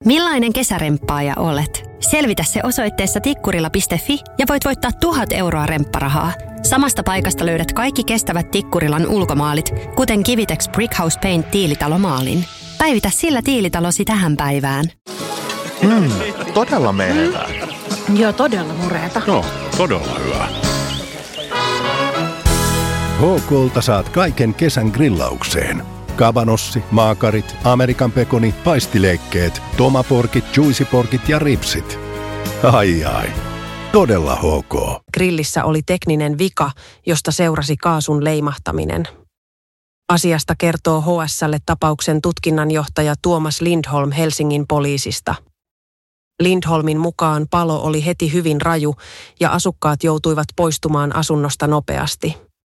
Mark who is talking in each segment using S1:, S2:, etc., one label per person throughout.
S1: Millainen kesäremppaaja olet? Selvitä se osoitteessa tikkurila.fi ja voit voittaa 1 000 euroa rempparahaa. Samasta paikasta löydät kaikki kestävät Tikkurilan ulkomaalit, kuten Kivitex Brickhouse Paint tiilitalomaalin. Päivitä sillä tiilitalosi tähän päivään.
S2: Todella menevää.
S3: Joo, todella mureeta.
S4: No, todella hyvä.
S5: HK:lta saat kaiken kesän grillaukseen. Kabanossi, maakarit, Amerikan pekoni, paistileikkeet, tomaporkit, juicyporkit ja ripsit. Ai. Todella HK.
S6: Grillissä oli tekninen vika, josta seurasi kaasun leimahtaminen. Asiasta kertoo HS:lle tapauksen tutkinnanjohtaja Tuomas Lindholm Helsingin poliisista. Lindholmin mukaan palo oli heti hyvin raju ja asukkaat joutuivat poistumaan asunnosta nopeasti.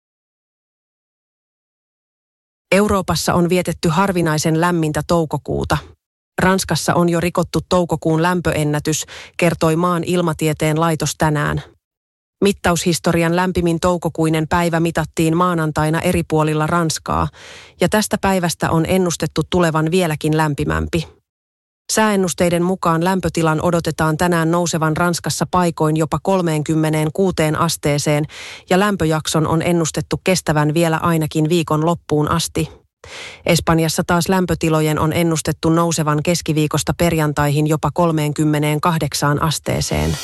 S6: Euroopassa on vietetty harvinaisen lämmintä toukokuuta. Ranskassa on jo rikottu toukokuun lämpöennätys, kertoi maan ilmatieteen laitos tänään. Mittaushistorian lämpimin toukokuinen päivä mitattiin maanantaina eri puolilla Ranskaa, ja tästä päivästä on ennustettu tulevan vieläkin lämpimämpi. Sääennusteiden mukaan lämpötilan odotetaan tänään nousevan Ranskassa paikoin jopa 36 asteeseen, ja lämpöjakson on ennustettu kestävän vielä ainakin viikon loppuun asti. Espanjassa taas lämpötilojen on ennustettu nousevan keskiviikosta perjantaihin jopa 38 asteeseen.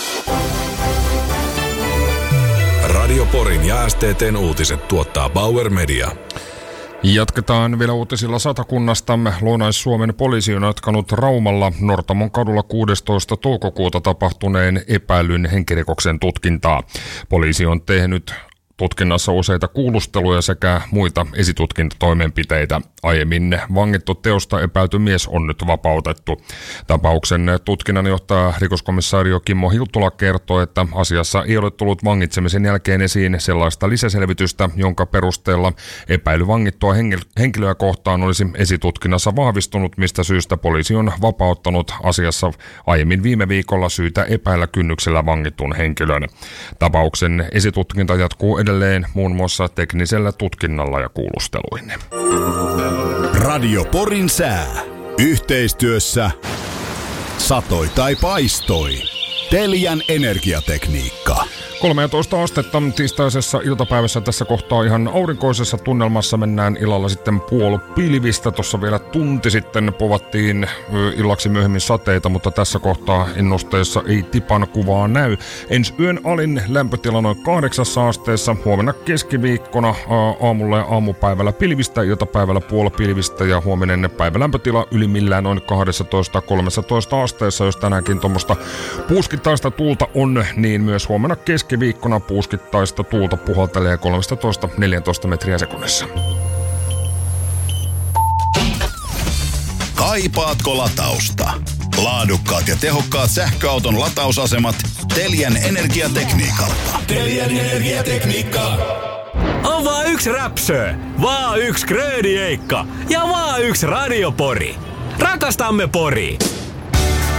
S7: Radio Porin ja STT:n uutiset tuottaa Bauer Media.
S4: Jatketaan vielä uutisilla Satakunnasta. Lounais-Suomen poliisi on jatkanut Raumalla Nortamon kadulla 16. toukokuuta tapahtuneen epäillyn henkirikoksen tutkintaa. Poliisi on tehnyt tutkinnassa useita kuulusteluja sekä muita esitutkintatoimenpiteitä. Aiemmin vangittu teosta epäilty mies on nyt vapautettu. Tapauksen tutkinnanjohtaja rikoskomissario Kimmo Hiltula kertoo, että asiassa ei ole tullut vangitsemisen jälkeen esiin sellaista lisäselvitystä, jonka perusteella epäily vangittua henkilöä kohtaan olisi esitutkinnassa vahvistunut, mistä syystä poliisi on vapauttanut asiassa aiemmin viime viikolla syytä epäillä kynnyksellä vangitun henkilön. Tapauksen esitutkinta jatkuu edelleen muun muassa teknisellä tutkinnalla ja kuulusteluin.
S7: Radio Porin sää. Yhteistyössä satoi tai paistoi. Telian energiatekniikka.
S4: 13 astetta tiistaisessa iltapäivässä tässä kohtaa ihan aurinkoisessa tunnelmassa mennään illalla sitten puolipilvistä. Tuossa vielä tunti sitten povattiin illaksi myöhemmin sateita, mutta tässä kohtaa ennusteessa ei tipan kuvaa näy. Ensi yön alin lämpötila noin 8 asteessa, huomenna keskiviikkona aamulla ja aamupäivällä pilvistä, iltapäivällä puolipilvistä ja huominen päivälämpötila ylimmillään noin 12-13 asteessa. Jos tänäänkin tuommoista puuskittaista tuulta on, niin myös huomenna keskiviikkona puuskittaista tuulta puhaltelee 13-14 metriä sekunnissa.
S7: Kaipaatko latausta? Laadukkaat ja tehokkaat sähköauton latausasemat Telian energiatekniikalta. Telian energiatekniikka.
S8: On vaan yksi räpsö, vaan yksi kröödieikka ja vaan yksi radiopori. Rakastamme Poria!